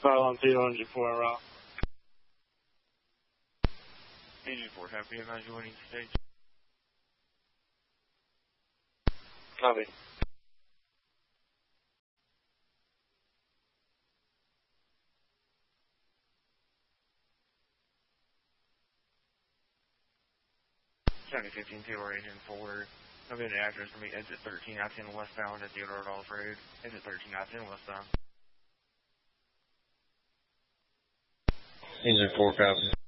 Pylon 0, Engine 4 en route. Engine 4, happy about joining stage. Copy. County 15, Taylor Engine 4. I've been an address for me, exit 13, I-10 westbound at Theodore Dolls Road. Exit 13, I-10 westbound. Engine 4, copy.